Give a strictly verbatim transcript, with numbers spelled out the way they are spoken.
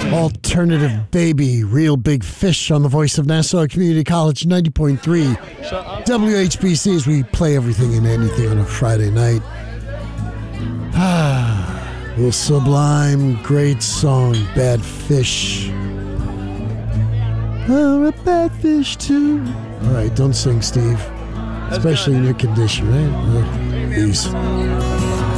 Alternative Baby, Real Big Fish on the voice of Nassau Community College, ninety point three W H B C, as we play everything and anything on a Friday night. Ah, a sublime, great song, Bad Fish. Oh, a bad fish too. All right, don't sing, Steve. Especially in your condition, right? Uh, please.